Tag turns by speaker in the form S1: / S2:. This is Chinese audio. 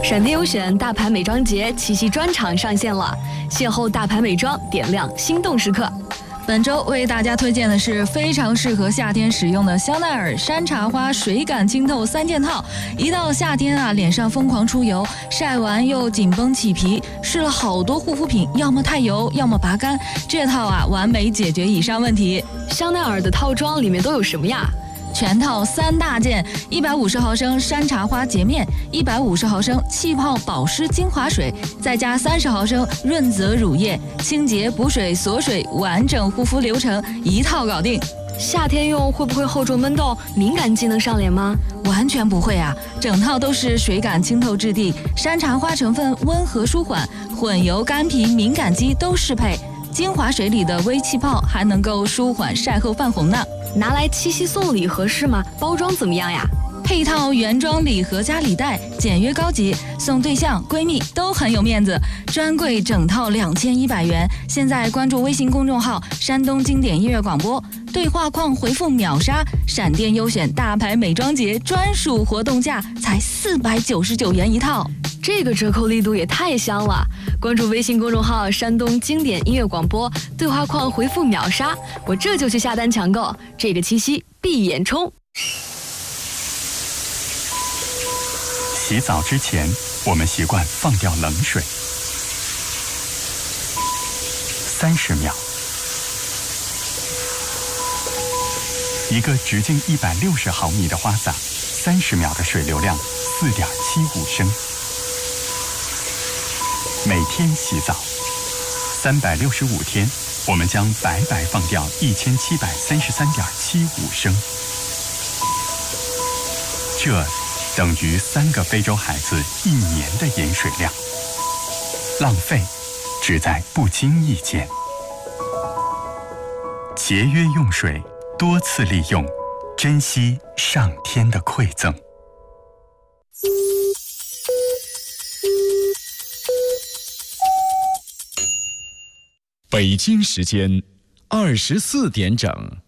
S1: 闪电优选大牌美妆节七夕专场上线了，邂逅大牌美妆，点亮心动时刻。
S2: 本周为大家推荐的是非常适合夏天使用的香奈儿山茶花水感清透3件套。一到夏天啊，脸上疯狂出油，晒完又紧绷起皮，试了好多护肤品，要么太油，要么拔干，这套啊完美解决以上问题。
S1: 香奈儿的套装里面都有什么呀？
S2: 全套3大件：150毫升山茶花洁面，150毫升气泡保湿精华水，再加30毫升润泽乳液，清洁补水锁水，完整护肤流程一套搞定。
S1: 夏天用会不会厚重闷痘，敏感肌能上脸吗？
S2: 完全不会啊，整套都是水感清透质地，山茶花成分温和舒缓，混油干皮敏感肌都适配。精华水里的微气泡还能够舒缓晒后泛红呢。
S1: 拿来七夕送礼合适吗？包装怎么样呀？
S2: 配套原装礼盒加礼袋，简约高级，送对象闺蜜都很有面子。专柜整套2100元，现在关注微信公众号山东经典音乐广播，对话框回复秒杀，闪电优选大牌美妆节专属活动价才499元一套，
S1: 这个折扣力度也太香了！关注微信公众号山东经典音乐广播，对话框回复秒杀，我这就去下单抢购，这个七夕闭眼冲。
S3: 洗澡之前，我们习惯放掉冷水，30秒。一个直径160毫米的花洒，30秒的水流量4.75升。每天洗澡365天，我们将白白放掉1733.75升。这等于3个非洲孩子1年的饮水量。浪费只在不经意间。节约用水，多次利用，珍惜上天的馈赠。
S4: 北京时间24点整。